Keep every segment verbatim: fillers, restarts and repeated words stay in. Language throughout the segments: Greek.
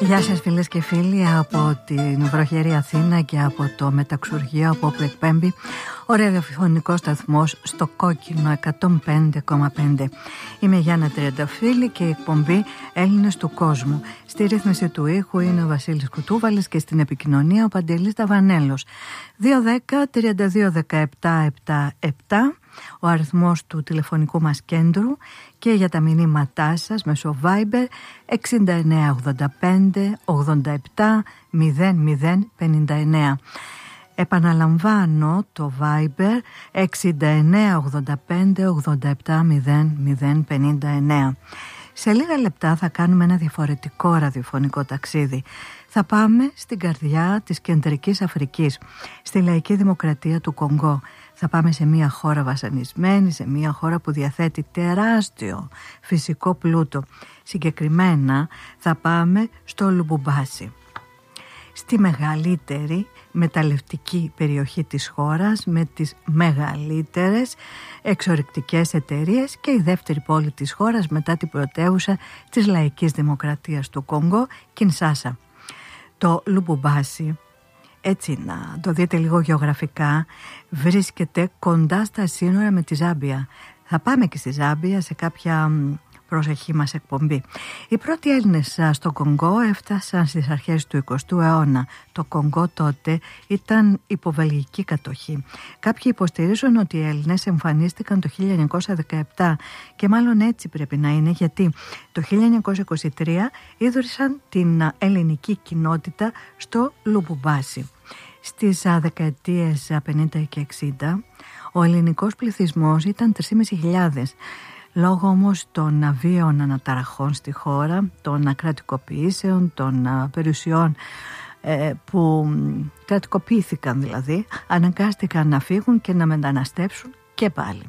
Γεια σας φίλες και φίλοι από την βροχερή Αθήνα και από το Μεταξουργείο, από όπου εκπέμπει ο ραδιοφωνικός σταθμός στο κόκκινο εκατόν πέντε κόμμα πέντε. Είμαι Γιάννα Τριανταφύλλη και η εκπομπή Έλληνες του Κόσμου. Στη ρύθμιση του ήχου είναι ο Βασίλης Κουτούβαλης και στην επικοινωνία ο Παντελής Ταβανέλος. δύο δέκα τριάντα δύο δεκαεπτά εβδομήντα επτά ο αριθμός του τηλεφωνικού μας κέντρου και για τα μηνύματά σας μέσω Viber εξήντα εννέα ογδόντα πέντε ογδόντα επτά μηδέν μηδέν πενήντα εννέα. Επαναλαμβάνω το Viber εξήντα εννέα ογδόντα πέντε ογδόντα επτά μηδέν μηδέν πενήντα εννέα. Σε λίγα λεπτά θα κάνουμε ένα διαφορετικό ραδιοφωνικό ταξίδι. Θα πάμε στην καρδιά της Κεντρικής Αφρικής, στη λαϊκή δημοκρατία του Κονγκό. Θα πάμε σε μια χώρα βασανισμένη, σε μια χώρα που διαθέτει τεράστιο φυσικό πλούτο. Συγκεκριμένα θα πάμε στο Λουμπουμπάσι, στη μεγαλύτερη μεταλλευτική περιοχή της χώρας με τις μεγαλύτερες εξορρυκτικές εταιρείες και η δεύτερη πόλη της χώρας μετά την πρωτεύουσα της λαϊκής δημοκρατίας του Κονγκό, Κινσάσα. Το Λουμπουμπάσι, έτσι να το δείτε λίγο γεωγραφικά, βρίσκεται κοντά στα σύνορα με τη Ζάμπια. Θα πάμε και στη Ζάμπια σε κάποια προσεχή μας εκπομπή. Οι πρώτοι Έλληνες στο Κονγκό έφτασαν στις αρχές του εικοστού αιώνα. Το Κονγκό τότε ήταν υποβελγική κατοχή. Κάποιοι υποστηρίζουν ότι οι Έλληνες εμφανίστηκαν το χίλια εννιακόσια δεκαεπτά και μάλλον έτσι πρέπει να είναι, γιατί το χίλια εννιακόσια είκοσι τρία ίδρυσαν την ελληνική κοινότητα στο Λουμπουμπάσι. Στις δεκαετίες πενήντα και εξήντα ο ελληνικός πληθυσμός ήταν τρεις χιλιάδες πεντακόσιοι. Λόγω όμως των αβίων αναταραχών στη χώρα, των κρατικοποιήσεων, των περιουσιών ε, που κρατικοποιήθηκαν δηλαδή, αναγκάστηκαν να φύγουν και να μεταναστεύσουν και πάλι.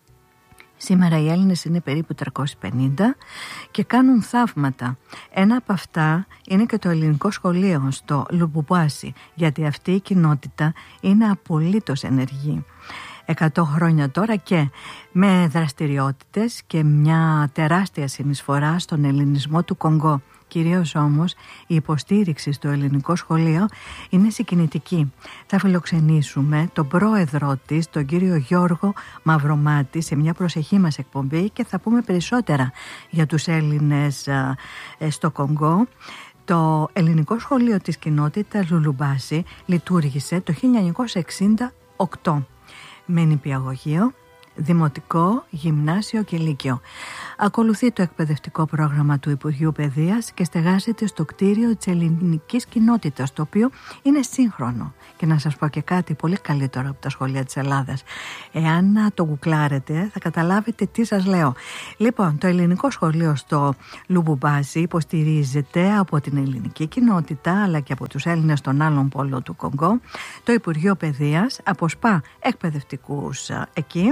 Σήμερα οι Έλληνες είναι περίπου τριακόσιοι πενήντα και κάνουν θαύματα. Ένα από αυτά είναι και το ελληνικό σχολείο στο Λουμπουμπάσι, γιατί αυτή η κοινότητα είναι απολύτως ενεργή. Εκατό χρόνια τώρα και με δραστηριότητες και μια τεράστια συνεισφορά στον ελληνισμό του Κονγκό. Κυρίως όμως η υποστήριξη στο ελληνικό σχολείο είναι συγκινητική. Θα φιλοξενήσουμε τον πρόεδρό της, τον κύριο Γιώργο Μαυρομάτη, σε μια προσεχή μας εκπομπή και θα πούμε περισσότερα για τους Έλληνες ε, στο Κονγκό. Το ελληνικό σχολείο της κοινότητας Λουμπουμπάσι λειτουργήσε το χίλια εννιακόσια εξήντα οκτώ. Με νηπιαγωγείο, δημοτικό, γυμνάσιο και λύκειο. Ακολουθεί το εκπαιδευτικό πρόγραμμα του Υπουργείου Παιδείας και στεγάζεται στο κτίριο της ελληνικής κοινότητας, το οποίο είναι σύγχρονο. Και να σας πω και κάτι πολύ καλύτερο από τα σχολεία της Ελλάδας. Εάν το γκουκλάρετε θα καταλάβετε τι σας λέω. Λοιπόν, το ελληνικό σχολείο στο Λουμπουμπάσι υποστηρίζεται από την ελληνική κοινότητα αλλά και από τους Έλληνες των άλλων πόλων του Κονγκό. Το Υπουργείο Παιδείας αποσπά εκπαιδευτικούς εκεί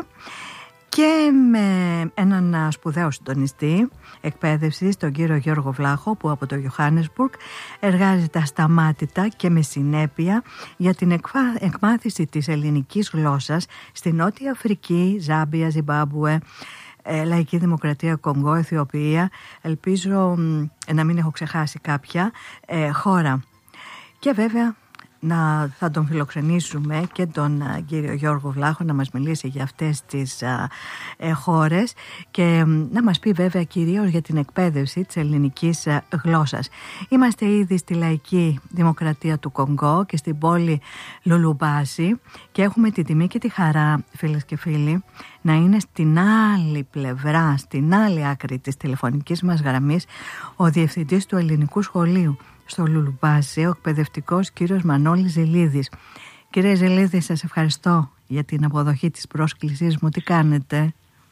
και με έναν σπουδαίο συντονιστή εκπαίδευσης, τον κύριο Γιώργο Βλάχο, που από το Johannesburg εργάζεται ασταμάτητα και με συνέπεια για την εκφα... εκμάθηση της ελληνικής γλώσσας στη Νότια Αφρική, Ζάμπια, Ζιμπάμπουε, ε, Λαϊκή Δημοκρατία, Κονγκό, Αιθιοπία, ελπίζω ε, να μην έχω ξεχάσει κάποια ε, χώρα. Και βέβαια να, θα τον φιλοξενήσουμε και τον α, κύριο Γιώργο Βλάχο να μας μιλήσει για αυτές τις α, ε, χώρες και να μας πει βέβαια κυρίως για την εκπαίδευση της ελληνικής α, γλώσσας. Είμαστε ήδη στη Λαϊκή Δημοκρατία του Κονγκό και στην πόλη Λουμπουμπάσι και έχουμε τη τιμή και τη χαρά, φίλες και φίλοι, να είναι στην άλλη πλευρά, στην άλλη άκρη της τηλεφωνικής μας γραμμής ο διευθυντής του ελληνικού σχολείου στο Λουμπουμπάσι, ο εκπαιδευτικός κύριος Μανώλης Ζηλίδης. Κύριε Ζηλίδη, σας ευχαριστώ για την αποδοχή της πρόσκλησής μου. Τι κάνετε?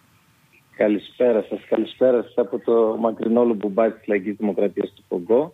Καλησπέρα σας, καλησπέρα σας από το μακρινό Λουμπουμπάσι της Λαϊκής Δημοκρατίας του Κονγκό.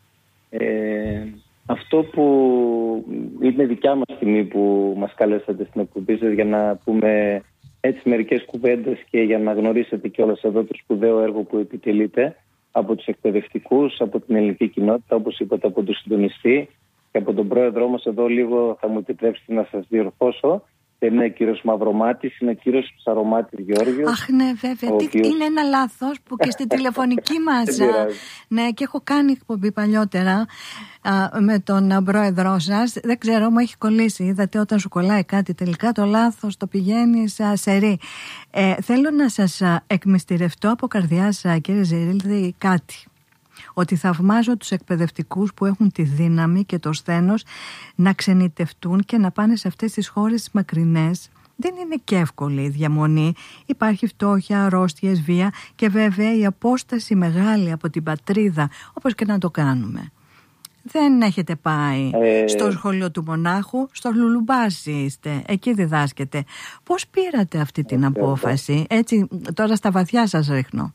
Ε, αυτό που είναι δικιά μας τιμή που μας καλέσατε στην εκπομπή σας για να πούμε έτσι μερικές κουβέντες και για να γνωρίσετε κιόλας εδώ το σπουδαίο έργο που επιτελείται από τους εκπαιδευτικούς, από την ελληνική κοινότητα, όπως είπατε, από τον συντονιστή και από τον πρόεδρό μας εδώ λίγο θα μου επιτρέψετε να σας διορθώσω. Δεν είναι ο κύριος Μαυρομάτης, είναι ο κύριος Ψαρομάτης Γεώργιος. Αχ, ναι, βέβαια. Τι, οποίος... Είναι ένα λάθος που και στη τηλεφωνική μας. Ναι, και έχω κάνει εκπομπή παλιότερα α, με τον πρόεδρό σας. Δεν ξέρω, μου έχει κολλήσει. Είδατε, όταν σου κολλάει κάτι, τελικά το λάθος το πηγαίνεις σε ρί. Ε, θέλω να σας εκμυστηρευτώ από καρδιάς, κύριε Ζηρίλδη, κάτι. Ότι θαυμάζω τους εκπαιδευτικούς που έχουν τη δύναμη και το σθένος να ξενιτευτούν και να πάνε σε αυτές τις χώρες μακρινές. Δεν είναι και εύκολη η διαμονή. Υπάρχει φτώχεια, αρρώστιες, βία και βέβαια η απόσταση μεγάλη από την πατρίδα, όπως και να το κάνουμε. Δεν έχετε πάει ε... στο σχολείο του Μονάχου, στο Λουλουμπάσι είστε, εκεί διδάσκετε. Πώς πήρατε αυτή την ε, απόφαση, έτσι τώρα στα βαθιά σας ρίχνω.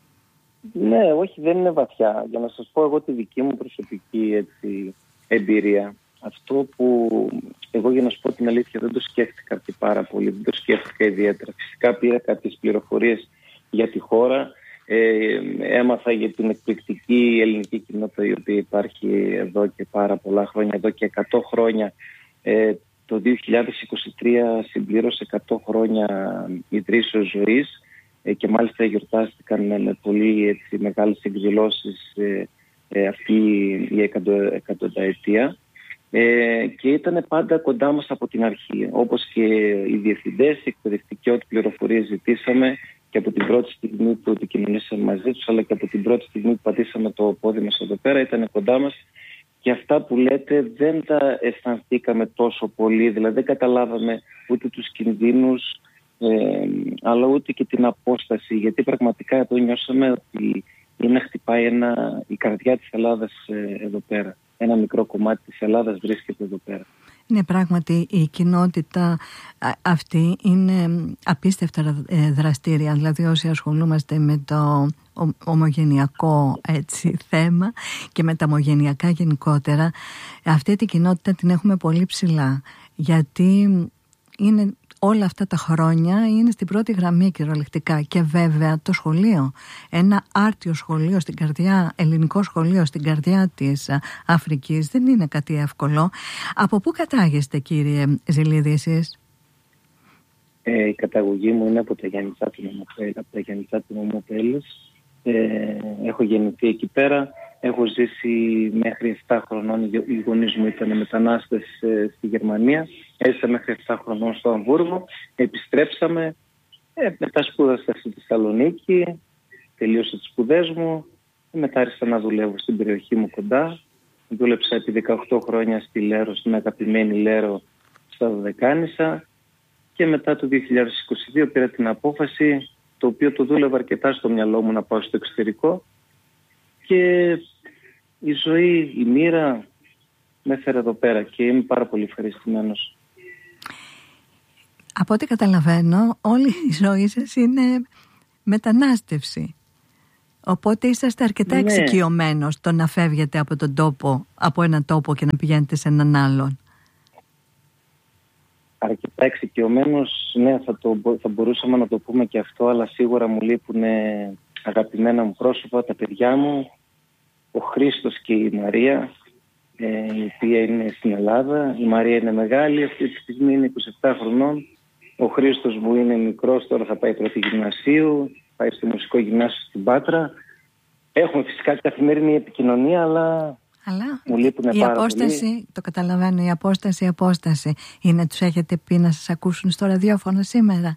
Ναι, όχι, δεν είναι βαθιά. Για να σας πω εγώ τη δική μου προσωπική έτσι, εμπειρία. Αυτό που εγώ, για να σου πω την αλήθεια, δεν το σκέφτηκα και πάρα πολύ, δεν το σκέφτηκα ιδιαίτερα. Φυσικά πήρα κάποιες πληροφορίες για τη χώρα. Ε, έμαθα για την εκπληκτική ελληνική κοινότητα η οποία υπάρχει εδώ και πάρα πολλά χρόνια, εδώ και εκατό χρόνια. Ε, το δύο χιλιάδες είκοσι τρία συμπλήρωσε εκατό χρόνια ιδρύσεως ζωής. Και μάλιστα γιορτάστηκαν με πολύ έτσι, μεγάλες εκδηλώσεις ε, ε, αυτή η εκατο, εκατονταετία ε, και ήταν πάντα κοντά μας από την αρχή, όπως και οι διευθυντές, οι εκπαιδευτικοί, ό,τι πληροφορίες ζητήσαμε και από την πρώτη στιγμή που επικοινωνήσαμε μαζί τους, αλλά και από την πρώτη στιγμή που πατήσαμε το πόδι μας εδώ πέρα, ήταν κοντά μας. Και αυτά που λέτε δεν τα αισθανθήκαμε τόσο πολύ, δηλαδή δεν καταλάβαμε ούτε τους κινδύνους, Ε, αλλά ούτε και την απόσταση, γιατί πραγματικά εδώ νιώσαμε ότι είναι να χτυπάει ένα, η καρδιά της Ελλάδας ε, εδώ πέρα. Ένα μικρό κομμάτι της Ελλάδας βρίσκεται εδώ πέρα. Ναι, πράγματι η κοινότητα αυτή είναι απίστευτα δραστήρια. Δηλαδή όσοι ασχολούμαστε με το ομογενειακό έτσι, θέμα και με τα ομογενειακά γενικότερα, αυτή την κοινότητα την έχουμε πολύ ψηλά, γιατί είναι όλα αυτά τα χρόνια είναι στην πρώτη γραμμή κυριολεκτικά. Και βέβαια το σχολείο, ένα άρτιο σχολείο στην καρδιά, ελληνικό σχολείο στην καρδιά της Αφρικής, δεν είναι κάτι εύκολο. Από πού κατάγεστε, κύριε Ζηλίδη, εσείς? Ε, η καταγωγή μου είναι από τα Γιαννητσά του Νομοπέλης. Ε, έχω γεννηθεί εκεί πέρα. Έχω ζήσει μέχρι επτά χρονών, οι γονείς μου ήταν μετανάστες ε, στη Γερμανία. Έζησα μέχρι επτά χρονών στο Αμβούργο. Επιστρέψαμε. Ε, μετά σπούδασα στη Θεσσαλονίκη. Τελείωσα τις σπουδές μου. Μετά άρχισα να δουλεύω στην περιοχή μου κοντά. Δούλεψα επί δεκαοκτώ χρόνια στη Λέρο, στην αγαπημένη Λέρο, στα Δωδεκάνησα. Και μετά το δύο χιλιάδες είκοσι δύο πήρα την απόφαση, το οποίο το δούλευα αρκετά στο μυαλό μου, να πάω στο εξωτερικό. Και η ζωή, η μοίρα με έφερε εδώ πέρα και είμαι πάρα πολύ ευχαριστημένος. Από ό,τι καταλαβαίνω, όλη η ζωή σας είναι μετανάστευση. Οπότε είσαστε αρκετά ναι. εξοικειωμένος το να φεύγετε από τον τόπο, από έναν τόπο και να πηγαίνετε σε έναν άλλον. Αρκετά εξοικειωμένος, ναι, θα, το, θα μπορούσαμε να το πούμε και αυτό, αλλά σίγουρα μου λείπουν αγαπημένα μου πρόσωπα, τα παιδιά μου, ο Χρήστος και η Μαρία, ε, η οποία είναι στην Ελλάδα. Η Μαρία είναι μεγάλη, αυτή τη στιγμή είναι είκοσι επτά χρονών. Ο Χρήστος μου είναι μικρός, τώρα θα πάει πρώτη γυμνασίου, πάει στο μουσικό γυμνάσιο στην Πάτρα. Έχουμε φυσικά καθημερινή επικοινωνία, αλλά, αλλά μου λείπουν πάρα απόσταση, πολύ. Το καταλαβαίνω, η απόσταση, η απόσταση είναι, τους έχετε πει να σας ακούσουν στο ραδιόφωνο σήμερα?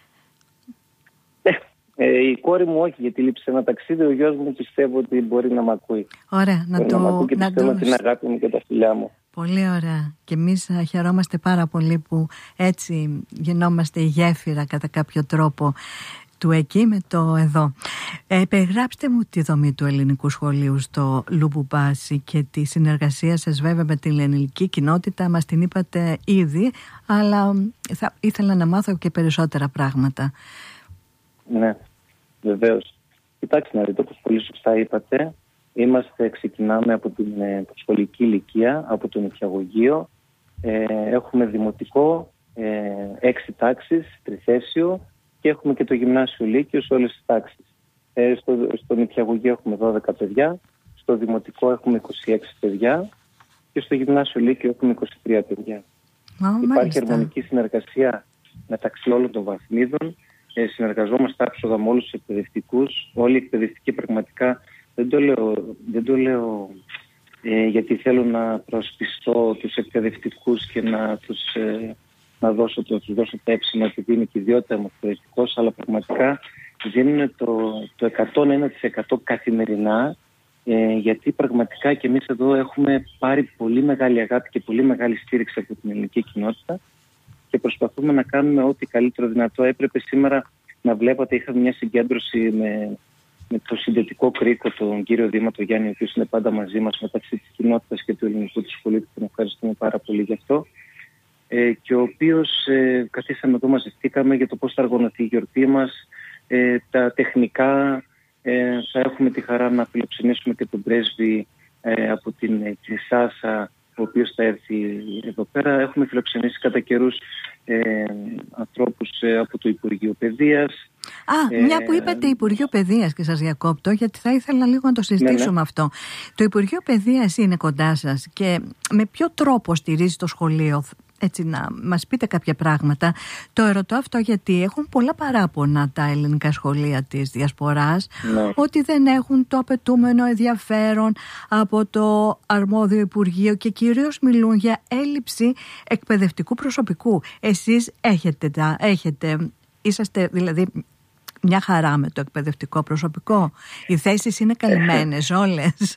Ε, η κόρη μου όχι, γιατί λείψε ένα ταξίδι. Ο γιος μου πιστεύω ότι μπορεί να μ' ακούει. Ωραία, να το... να μ' ακούει και να το... την αγάπη μου και τα φιλιά μου. Πολύ ωραία. Και εμείς χαιρόμαστε πάρα πολύ που έτσι γινόμαστε η γέφυρα κατά κάποιο τρόπο του εκεί με το εδώ. Ε, περιγράψτε μου τη δομή του ελληνικού σχολείου στο Λουμπουμπάσι και τη συνεργασία σας βέβαια με την ελληνική κοινότητα. Μας την είπατε ήδη, αλλά θα ήθελα να μάθω και περισσότερα πράγματα. Ναι, βεβαίως. Κοιτάξτε να δείτε, όπως πολύ σωστά είπατε, είμαστε, ξεκινάμε από την ε, σχολική ηλικία, από το νηπιαγωγείο. Ε, έχουμε δημοτικό, ε, έξι τάξεις, τριθέσιο και έχουμε και το γυμνάσιο λύκειο σε όλες τις τάξεις. Ε, στο, στο νηπιαγωγείο έχουμε δώδεκα παιδιά, στο δημοτικό έχουμε είκοσι έξι παιδιά και στο γυμνάσιο λύκειο έχουμε είκοσι τρία παιδιά. Oh, υπάρχει μάλιστα. αρμονική συνεργασία μεταξύ όλων των βαθμίδων. Ε, συνεργαζόμαστε άψογα με όλους τους εκπαιδευτικούς. Όλοι οι εκπαιδευτικοί πραγματικά, δεν το λέω, δεν το λέω ε, γιατί θέλω να προσπιστώ τους εκπαιδευτικούς και να τους, ε, να δώσω, το, τους δώσω τα έψημα, επειδή είναι και ιδιότητα μου εκπαιδευτικός, αλλά πραγματικά δίνουν το, το εκατόν ένα τοις εκατό καθημερινά, ε, γιατί πραγματικά και εμείς εδώ έχουμε πάρει πολύ μεγάλη αγάπη και πολύ μεγάλη στήριξη από την ελληνική κοινότητα και προσπαθούμε να κάνουμε ό,τι καλύτερο δυνατό. Έπρεπε σήμερα να βλέπατε, είχαμε μια συγκέντρωση με, με το συνδετικό κρίκο, τον κύριο Δήμα, τον Γιάννη, ο οποίος είναι πάντα μαζί μας μεταξύ της κοινότητας και του ελληνικού του σχολείου, και τον ευχαριστούμε πάρα πολύ γι' αυτό. Ε, και ο οποίος ε, καθίσαμε εδώ, μαζευτήκαμε για το πώς θα οργανωθεί η γιορτή μας, ε, τα τεχνικά. Ε, θα έχουμε τη χαρά να φιλοξενήσουμε και τον πρέσβη ε, από την ε, Σάσα, ο οποίος θα έρθει εδώ πέρα. Έχουμε φιλοξενήσει κατά καιρούς ε, ανθρώπους ε, από το Υπουργείο Παιδείας. Α, ε, μια που είπατε Υπουργείο Παιδείας και σας διακόπτω, γιατί θα ήθελα λίγο να το συζητήσουμε ναι, ναι. αυτό. Το Υπουργείο Παιδείας είναι κοντά σας και με ποιο τρόπο στηρίζει το σχολείο? Έτσι, να μας πείτε κάποια πράγματα. Το ερωτώ αυτό γιατί έχουν πολλά παράπονα τα ελληνικά σχολεία της Διασποράς, ναι. ότι δεν έχουν το απαιτούμενο ενδιαφέρον από το αρμόδιο Υπουργείο και κυρίως μιλούν για έλλειψη εκπαιδευτικού προσωπικού. Εσείς έχετε, τα, έχετε είσαστε δηλαδή μια χαρά με το εκπαιδευτικό προσωπικό? Οι θέσεις είναι καλυμμένες όλες?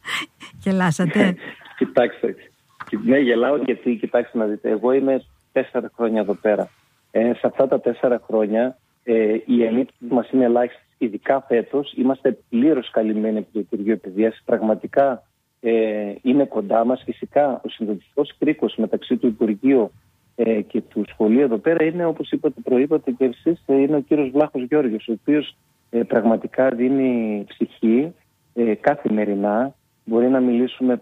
Γελάσατε? Κοιτάξτε. Ναι, γελάω γιατί, κοιτάξτε να δείτε, εγώ είμαι τέσσερα χρόνια εδώ πέρα. Ε, σε αυτά τα τέσσερα χρόνια ε, η ελίτ μας είναι ελάχιστη, ειδικά φέτος. Είμαστε πλήρως καλυμμένοι από το Υπουργείο Παιδείας. Πραγματικά ε, είναι κοντά μας. Φυσικά ο συνδετικός κρίκος μεταξύ του Υπουργείου ε, και του σχολείου εδώ πέρα είναι, όπως είπατε, προείπατε και εσείς, είναι ο κύριος Βλάχος Γιώργος, ο οποίος ε, πραγματικά δίνει ψυχή ε, καθημερινά. Μπορεί να μιλήσουμε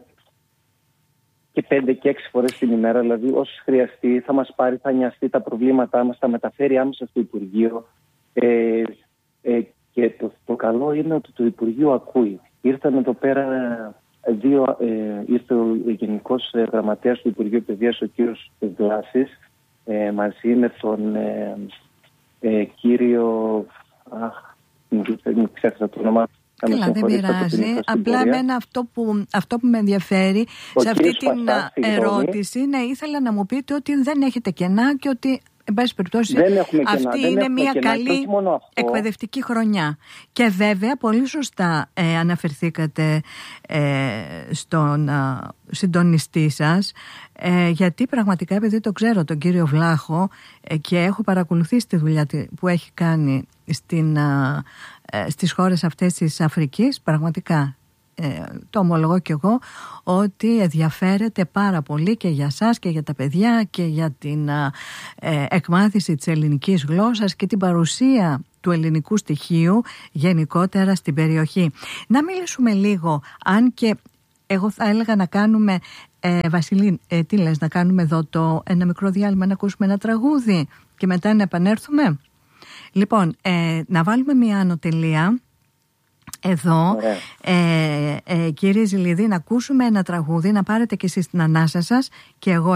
και πέντε και έξι φορές την ημέρα, δηλαδή όσοι χρειαστεί θα μας πάρει, θα νοιαστεί τα προβλήματά μας, θα μεταφέρει άμεσα στο Υπουργείο. Ε, ε, και το, το καλό είναι ότι το Υπουργείο ακούει. Ήρθαν εδώ πέρα δύο, ε, ήρθε ο Γενικός Γραμματέας του Υπουργείου Παιδείας, ο κύριος Γλάσης, ε, μαζί με τον ε, ε, κύριο... Αχ, μην ξέχασα το όνομά. Καλά, δεν πειράζει. Απλά εμένα αυτό που, αυτό που με ενδιαφέρει ο σε αυτή την Παστάς, ερώτηση, ναι, ήθελα να μου πείτε ότι δεν έχετε κενά και ότι, εν πάση περιπτώσει, αυτή κενά, είναι μια κενά, καλή εκπαιδευτική χρονιά. Και βέβαια, πολύ σωστά ε, αναφερθήκατε ε, στον ε, συντονιστή σας, ε, γιατί πραγματικά, επειδή το ξέρω τον κύριο Βλάχο ε, και έχω παρακολουθήσει τη δουλειά που έχει κάνει στην, ε, ε, στις χώρες αυτές της Αφρικής, πραγματικά ε, το ομολογώ κι εγώ ότι ενδιαφέρεται πάρα πολύ και για σας και για τα παιδιά και για την ε, εκμάθηση της ελληνικής γλώσσας και την παρουσία του ελληνικού στοιχείου γενικότερα στην περιοχή. Να μιλήσουμε λίγο, αν και εγώ θα έλεγα να κάνουμε, ε, Βασιλή, ε, τι λες, να κάνουμε εδώ το, ένα μικρό διάλειμμα, να ακούσουμε ένα τραγούδι και μετά να επανέλθουμε. Λοιπόν, ε, να βάλουμε μια ανωτελεία εδώ, ε, ε, κύριε Ζηλίδη, να ακούσουμε ένα τραγούδι, να πάρετε και εσείς την ανάσα σας και εγώ